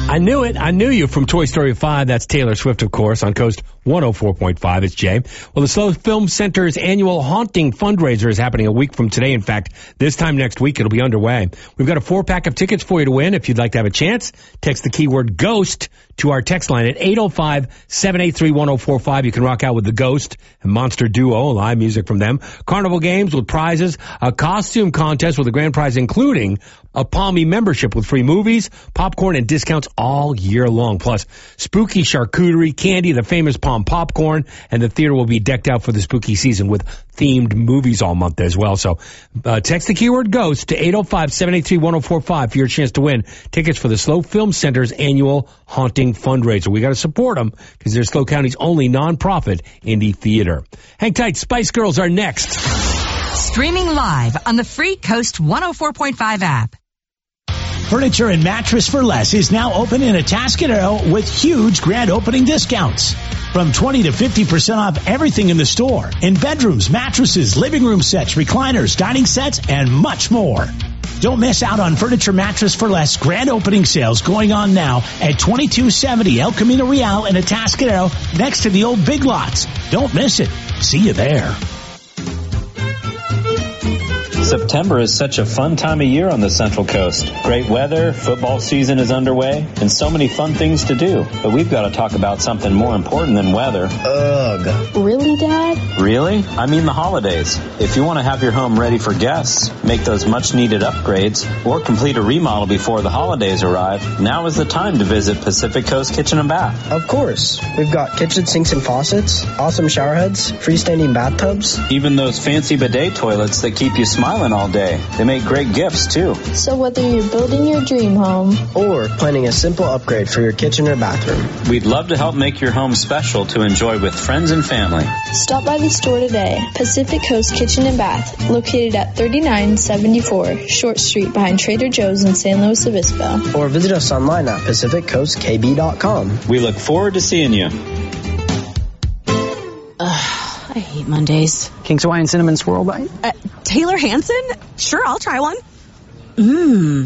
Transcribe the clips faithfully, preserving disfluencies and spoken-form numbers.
I knew it. I knew you from Toy Story five. That's Taylor Swift, of course, on Coast one oh four point five. It's Jay. Well, the Slow Film Center's annual Haunting fundraiser is happening a week from today. In fact, this time next week, it'll be underway. We've got a four-pack of tickets for you to win. If you'd like to have a chance, text the keyword GHOST to our text line at eight oh five, seven eight three, one oh four five. You can rock out with the Ghost and Monster Duo, live music from them. Carnival games with prizes, a costume contest with a grand prize including a Palmy membership with free movies, popcorn, and discounts all year long. Plus, spooky charcuterie, candy, the famous Palm popcorn, and the theater will be decked out for the spooky season with themed movies all month as well. So uh, text the keyword GHOST to eight oh five, seven eight three, one oh four five for your chance to win tickets for the Slow Film Center's annual Haunting fundraiser. We got to support them because they're Slow County's only nonprofit indie theater. Hang tight, Spice Girls are next. Streaming live on the free Coast one oh four point five app. Furniture and Mattress for Less is now open in Atascadero with huge grand opening discounts. From twenty to fifty percent off everything in the store. In bedrooms, mattresses, living room sets, recliners, dining sets, and much more. Don't miss out on Furniture Mattress for Less grand opening sales going on now at twenty-two seventy El Camino Real in Atascadero next to the old Big Lots. Don't miss it. See you there. September is such a fun time of year on the Central Coast. Great weather, football season is underway, and so many fun things to do. But we've got to talk about something more important than weather. Ugh. Really, Dad? Really? I mean the holidays. If you want to have your home ready for guests, make those much-needed upgrades, or complete a remodel before the holidays arrive, now is the time to visit Pacific Coast Kitchen and Bath. Of course. We've got kitchen sinks and faucets, awesome shower heads, freestanding bathtubs. Even those fancy bidet toilets that keep you smiling all day. They make great gifts, too. So whether you're building your dream home or planning a simple upgrade for your kitchen or bathroom, we'd love to help make your home special to enjoy with friends and family. Stop by the store today. Pacific Coast Kitchen and Bath, located at thirty-nine seventy-four Short Street behind Trader Joe's in San Luis Obispo. Or visit us online at pacific coast k b dot com. We look forward to seeing you. I hate Mondays. King's Hawaiian Cinnamon Swirl Bite? Uh, Taylor Hanson? Sure, I'll try one. Mmm.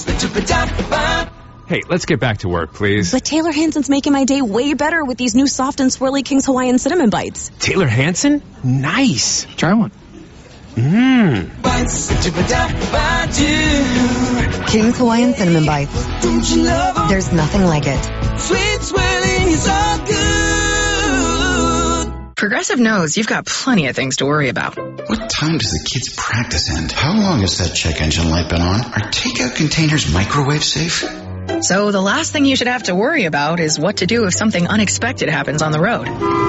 Hey, let's get back to work, please. But Taylor Hanson's making my day way better with these new soft and swirly King's Hawaiian Cinnamon Bites. Taylor Hanson? Nice. Try one. Mmm. King's Hawaiian Cinnamon Bites. There's nothing like it. Sweet swirling is all good. Progressive knows you've got plenty of things to worry about. What time does the kids' practice end? How long has that check engine light been on? Are takeout containers microwave safe? So the last thing you should have to worry about is what to do if something unexpected happens on the road.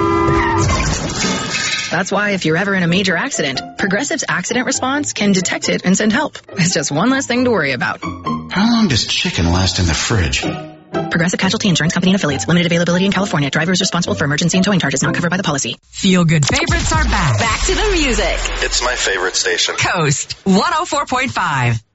That's why if you're ever in a major accident, Progressive's accident response can detect it and send help. It's just one less thing to worry about. How long does chicken last in the fridge? Progressive Casualty Insurance Company and Affiliates. Limited availability in California. Driver is responsible for emergency and towing charges not covered by the policy. Feel Good Favorites are back. Back to the music. It's my favorite station. Coast one oh four point five.